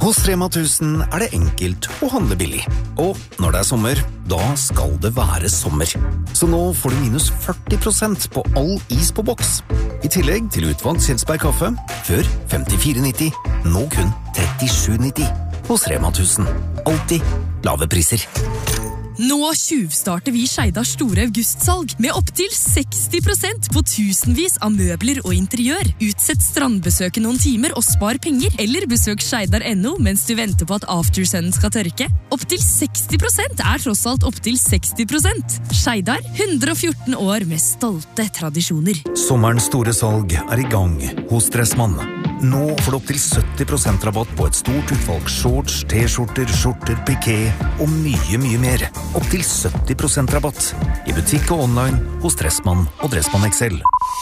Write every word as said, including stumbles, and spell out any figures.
Hos Rema tusen er det enkelt å handle billig. Og når det er sommer, da skal det være sommer. Så nå får du minus førti prosent på all is på boks. I tillegg til utvalgt Kjelsberg kaffe, før femtifire nitti, nå kun trettisju nitti. Hos Rema tusen. Alltid lave priser. Nå tjuvstarter vi Skeidars store augustsalg med opptil seksti prosent på tusenvis av møbler og interiør. Utsett strandbesøket noen timer og spar penger, eller besøk skeidar punktum no mens du venter på at aftersunnen skal tørke. Opptil seksti prosent er tross alt opptil seksti prosent. Skeidar, hundre og fjorten år med stolte tradisjoner. Sommerens store salg er i gang hos Dressmann. Nå får du opptil sytti prosent rabatt på et stort utvalg shorts, t-skjorter, skjorter, piké og mye, mye mer. Opptil sytti prosent rabatt i butikk og online hos Dressmann og Dressmann X L.